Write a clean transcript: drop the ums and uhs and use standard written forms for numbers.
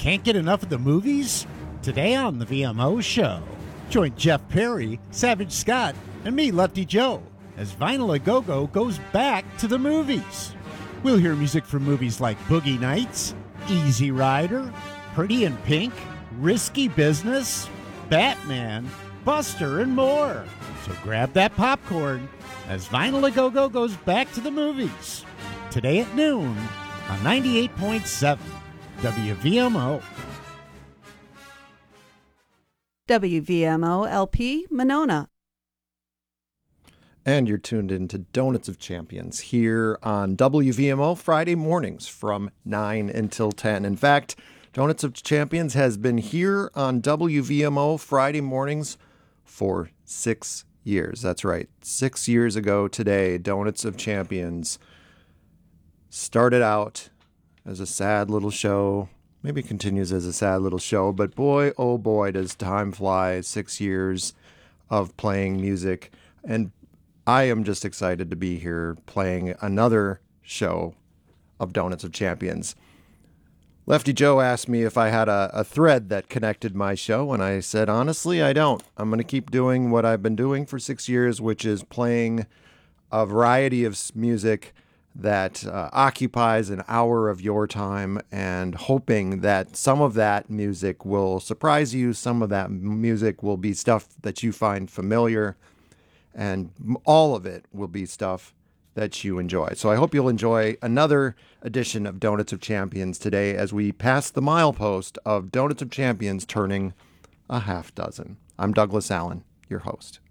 Can't get enough of the movies? Today on the VMO Show, join Jeff Perry, Savage Scott, and me, Lefty Joe, as Vinyl A Go-Go goes back to the movies. We'll hear music from movies like Boogie Nights, Easy Rider, Pretty in Pink, Risky Business, Batman, Buster, and more. So grab that popcorn as Vinyl A Go-Go goes back to the movies. Today at noon on 98.7 WVMO. WVMO LP Monona. And you're tuned into Donuts of Champions here on WVMO Friday mornings from 9 until 10. In fact, Donuts of Champions has been here on WVMO Friday mornings for 6 years. That's right. 6 years ago today, Donuts of Champions started out as a sad little show. Maybe it continues as a sad little show, but boy, oh boy, does time fly. 6 years of playing music. And I am just excited to be here playing another show of Donuts of Champions. Lefty Joe asked me if I had a thread that connected my show, and I said, honestly, I don't. I'm going to keep doing what I've been doing for 6 years, which is playing a variety of music that occupies an hour of your time, and hoping that some of that music will surprise you, some of that music will be stuff that you find familiar, and all of it will be stuff that you enjoy. So I hope you'll enjoy another edition of Donuts of Champions today as we pass the milepost of Donuts of Champions turning a half dozen. I'm Douglas Allen, your host.